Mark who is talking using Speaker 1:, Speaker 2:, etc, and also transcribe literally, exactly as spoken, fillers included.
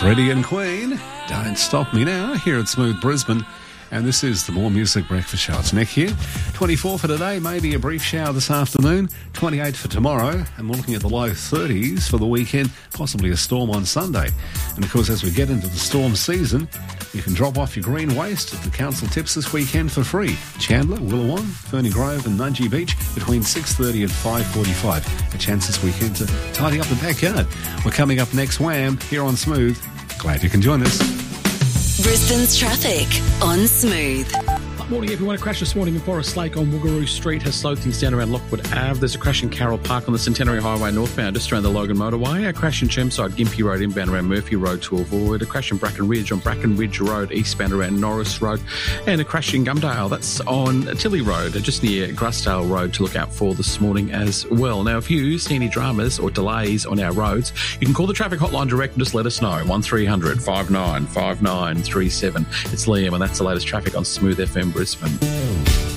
Speaker 1: Freddie and Queen, Don't Stop Me Now, here at Smooth Brisbane. And this is the More Music Breakfast Show. It's Nick here. twenty-four for today, maybe a brief shower this afternoon. twenty-eight for tomorrow. And we're looking at the low thirties for the weekend, possibly a storm on Sunday. And of course, as we get into the storm season, you can drop off your green waste at the council tips this weekend for free. Chandler, Willawong, Ferny Grove and Nudgee Beach between six thirty and five forty-five. A chance this weekend to tidy up the backyard. We're coming up next, Wham, here on Smooth. Glad you can join us.
Speaker 2: Brisbane's traffic on Smooth.
Speaker 3: Morning, everyone. A crash this morning in Forest Lake on Woogaroo Street has slowed things down around Lockwood Avenue. There's a crash in Carroll Park on the Centenary Highway northbound, just around the Logan Motorway. A crash in Chermside, Gympie Road inbound around Murphy Road to avoid. A crash in Bracken Ridge on Bracken Ridge Road eastbound around Norris Road. And a crash in Gumdale, that's on Tilly Road, just near Grassdale Road to look out for this morning as well. Now, if you see any dramas or delays on our roads, you can call the traffic hotline direct and just let us know. one three hundred five nine five nine three seven. It's Liam, and that's the latest traffic on Smooth F M Brisbane.